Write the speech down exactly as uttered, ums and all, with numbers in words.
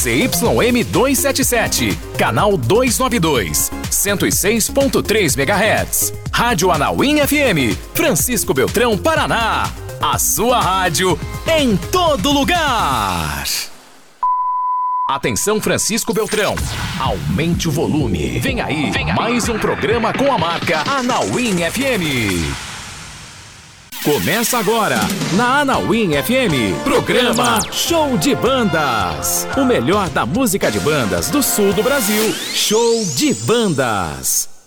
Z Y M duzentos e setenta e sete, canal duzentos e noventa e dois, cento e seis ponto três megahertz. Rádio Anauim F M, Francisco Beltrão, Paraná. A sua rádio em todo lugar. Atenção, Francisco Beltrão. Aumente o volume. Vem aí, Vem aí. mais um programa com a marca Anauim F M. Começa agora, na Anauim F M, programa Show de Bandas. O melhor da música de bandas do sul do Brasil. Show de Bandas.